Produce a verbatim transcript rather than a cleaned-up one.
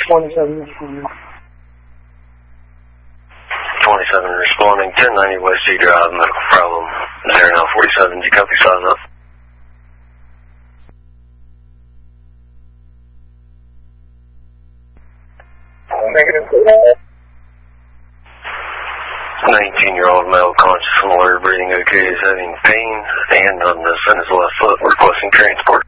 twenty-seven responding. twenty-seven responding, ten ninety West G Drive, medical problem, zero nine forty-seven, did you copy size up? Negative. nineteen-year-old male, conscious and alert, breathing okay, is having pain, and on the center of his left foot, requesting transport.